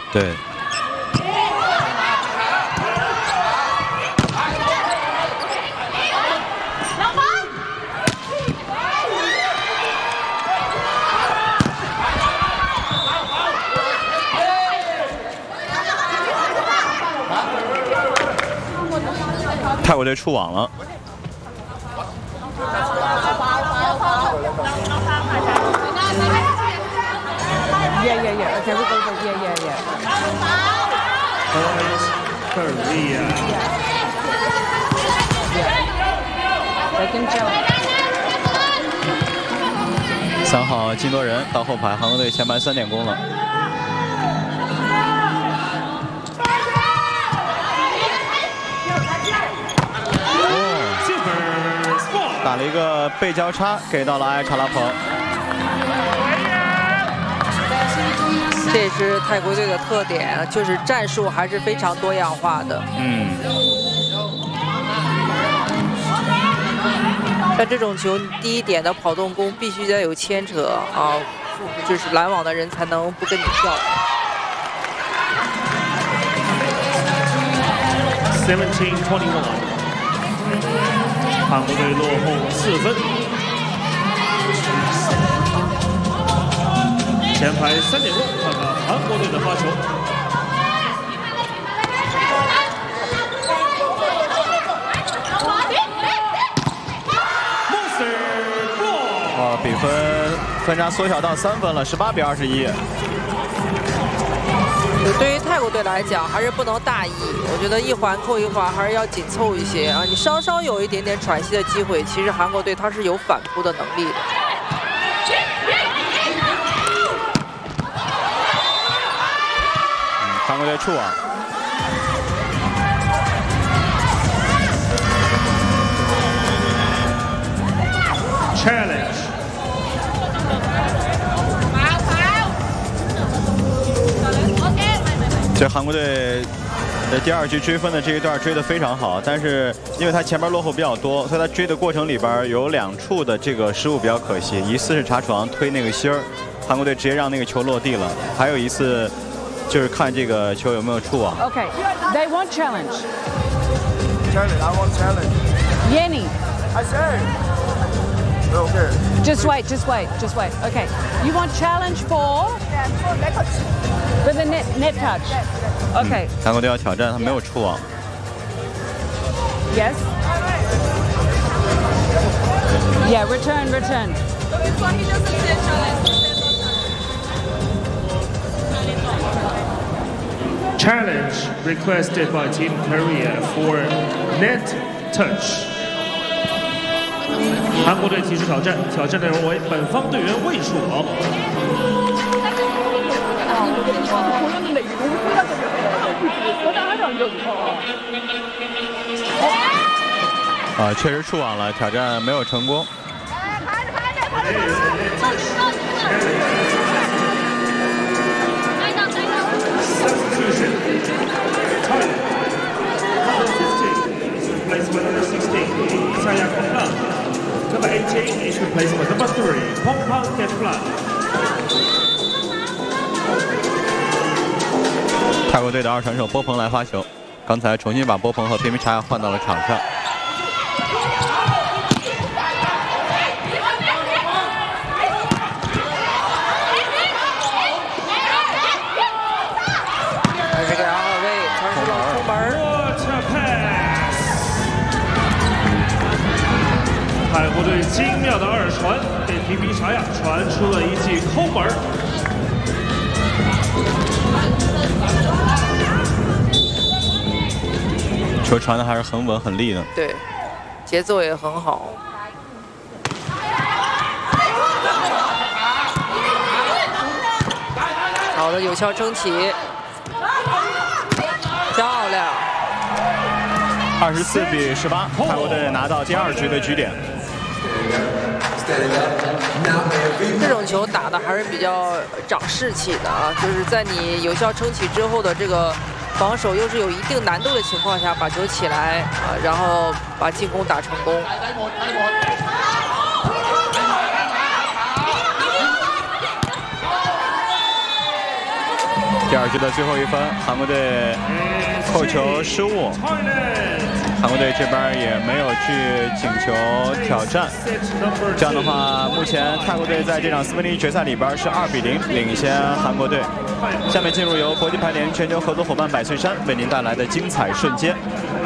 对。 泰国队触网了。 Yeah. Okay, we go. Yeah. Korea. They can challenge. 3号金多人到后排，韩国队前排3点攻了。 打了一个背交叉，给到了艾查拉彭。 这也是泰国队的特点，就是战术还是非常多样化的。像这种球，第一点的跑动攻必须得有牵扯啊，就是拦网的人才能不跟你跳。 17-21，韩国队落后4分。前排3点攻，看看韩国队的发球。 哇，比分差缩小到3分了，18比21。 对于泰国队来讲，还是不能大意。我觉得一环扣一环，还是要紧凑一些啊。你稍稍有一点点喘息的机会，其实韩国队他是有反扑的能力的。 韩国队触网。 Challenge。 这韩国队的第2局追分的这一段追得非常好，但是因为他前面落后比较多，所以他追的过程里边有2处的这个失误比较可惜。一次是查床推那个芯儿，韩国队直接让那个球落地了；还有一次就是看这个球有没有触网。 Okay, they want challenge. Challenge, I want challenge. Yenny, I said. Okay. just wait. Okay, you want challenge for the net touch. Okay. 韩国队要挑战，他没有触网。 Yes. Yeah, return. Challenge requested by Team Korea for net touch。韩国队提出挑战，挑战内容为本方队员位数网。 确实触网了，挑战没有成功。 Replaced by number 16, Saya Kongpang. Number 18 is replaced by number 3, Kongpang Keplan. 泰国队的2传手波鹏来发球，刚才重新把波鹏和佩米查亚换到了场上。 泰国队精妙的2传，给皮皮查亚传出了一记抠门。 球传的还是很稳很利的。 对，节奏也很好。好的，有效撑起，漂亮。 24比18，泰国队拿到第2局的局点。 这种球打的还是比较长士气的啊，就是在你有效撑起之后的这个防守又是有一定难度的情况下，把球起来啊，然后把进攻打成功。 第2局的最后1分，韩国队扣球失误，韩国队这边也没有去请求挑战。这样的话，目前泰国队在这场4分之1决赛里边是2比0领先韩国队。下面进入由国际排联全球合作伙伴百岁山为您带来的精彩瞬间。